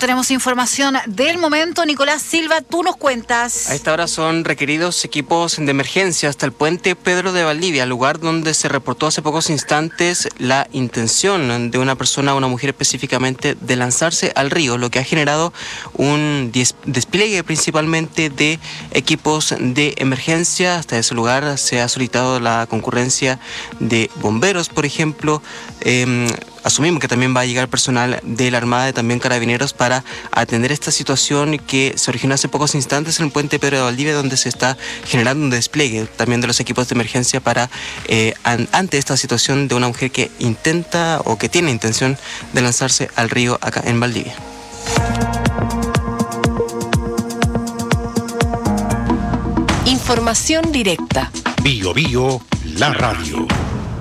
tenemos información del momento. Nicolás Silva, tú nos cuentas. A esta hora son requeridos equipos de emergencia hasta el puente Pedro de Valdivia, lugar donde se reportó hace pocos instantes la intención de una persona, una mujer específicamente, de lanzarse al río, lo que ha generado un despliegue principalmente de equipos de emergencia. Hasta ese lugar se ha solicitado la concurrencia de bomberos, por ejemplo. Asumimos que también va a llegar personal de la Armada y también Carabineros para atender esta situación que se originó hace pocos instantes en el puente Pedro de Valdivia, donde se está generando un despliegue también de los equipos de emergencia para ante esta situación de una mujer que intenta o que tiene intención de lanzarse al río acá en Valdivia. Información directa. Bio Bio, la radio.